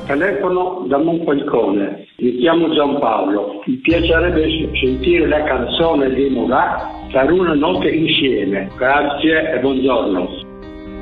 Telefono da Monfalcone, mi chiamo Giampaolo, mi piacerebbe sentire la canzone di Murat per una notte insieme. Grazie e buongiorno.